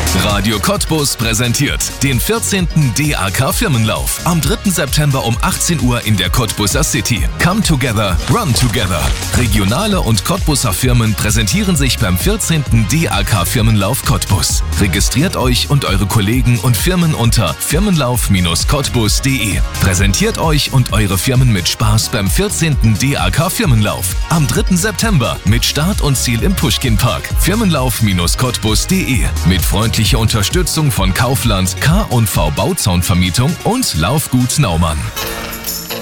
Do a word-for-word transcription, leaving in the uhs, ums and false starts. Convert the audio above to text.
Radio Cottbus präsentiert den vierzehnten D A K Firmenlauf am dritten September um achtzehn Uhr in der Cottbuser City. Come together, run together. Regionale und Cottbuser Firmen präsentieren sich beim vierzehnten D A K Firmenlauf Cottbus. Registriert euch und eure Kollegen und Firmen unter firmenlauf Bindestrich cottbus Punkt de. Präsentiert euch und eure Firmen mit Spaß beim vierzehnten D A K Firmenlauf am dritten September mit Start und Ziel im Puschkinpark. firmenlauf Bindestrich cottbus Punkt de mit freundlicher Unterstützung von Kaufland, K und V Bauzaunvermietung und Laufgut Naumann.